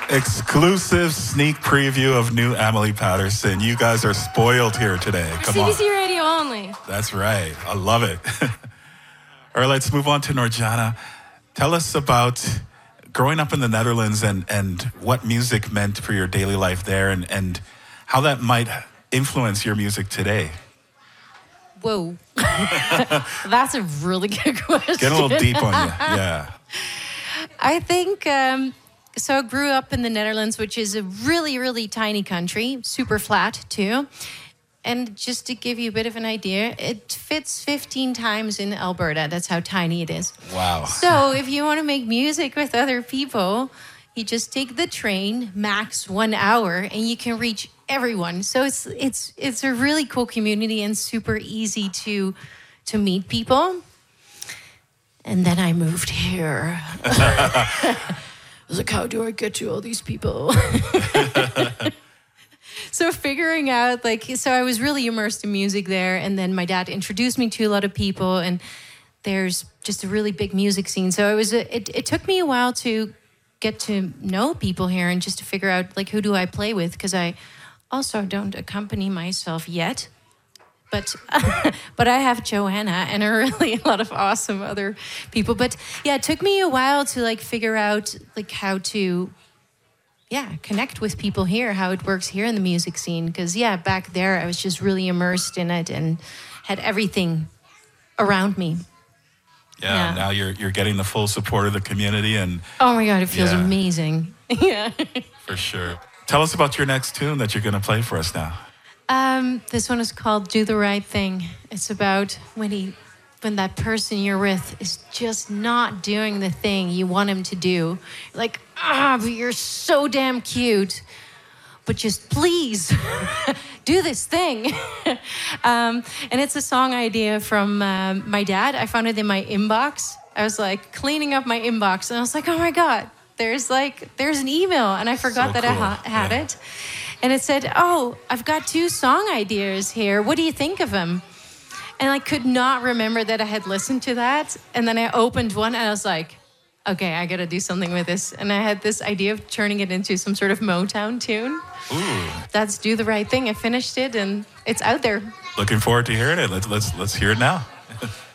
Exclusive sneak preview of new Emily Patterson. You guys are spoiled here today. Come on. CBC Radio only. That's right. I love it. All right, let's move on to Norjana. Tell us about growing up in the Netherlands and what music meant for your daily life there and how that might influence your music today. Whoa. That's a really good question. Get a little deep on you. Yeah. I think, so I grew up in the Netherlands, which is a really, really tiny country, super flat too. And just to give you a bit of an idea, it fits 15 times in Alberta. That's how tiny it is. Wow. So if you want to make music with other people, you just take the train, max 1 hour, and you can reach everyone. So it's a really cool community and super easy to meet people. And then I moved here. I was like, how do I get to all these people? So figuring out, so I was really immersed in music there. And then my dad introduced me to a lot of people. And there's just a really big music scene. So it took me a while to get to know people here and just to figure out, who do I play with? Because I also don't accompany myself yet. But I have Joanna and a lot of awesome other people. But yeah, it took me a while to figure out how to connect with people here, how it works here in the music scene. Because back there I was just really immersed in it and had everything around me. Yeah, now you're getting the full support of the community and oh my God, it feels amazing. Yeah. For sure. Tell us about your next tune that you're going to play for us now. This one is called Do the Right Thing. It's about when that person you're with is just not doing the thing you want him to do. But you're so damn cute. But just please do this thing. And it's a song idea from my dad. I found it in my inbox. I was cleaning up my inbox and I was like, oh my God, there's an email. And I forgot that I had it. And it said, oh, I've got 2 song ideas here. What do you think of them? And I could not remember that I had listened to that. And then I opened one and I was like, okay, I got to do something with this. And I had this idea of turning it into some sort of Motown tune. Ooh. That's Do the Right Thing. I finished it and it's out there. Looking forward to hearing it. Let's hear it now.